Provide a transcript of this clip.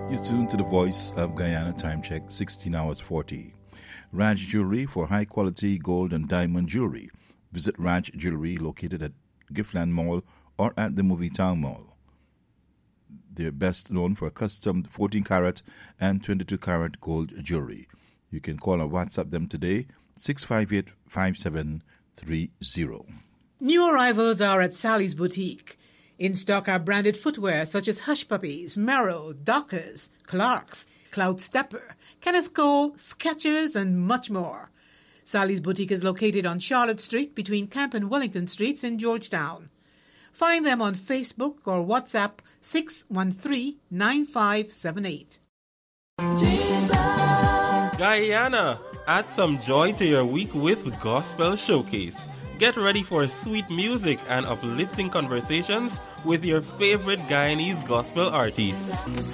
You're tuned to the Voice of Guyana. Time check 16 hours 40. Raj Jewelry for high quality gold and diamond jewelry. Visit Raj Jewelry located at Giftland Mall or at the Movie Town Mall. They're best known for custom 14 karat and 22 karat gold jewelry. You can call or WhatsApp them today 658-5730. New arrivals are at Sally's Boutique. In stock are branded footwear such as Hush Puppies, Merrill, Dockers, Clarks, Cloud Stepper, Kenneth Cole, Skechers, and much more. Sally's Boutique is located on Charlotte Street between Camp and Wellington Streets in Georgetown. Find them on Facebook or WhatsApp 613-9578. Guyana, add some joy to your week with Gospel Showcase. Get ready for sweet music and uplifting conversations with your favorite Guyanese gospel artists.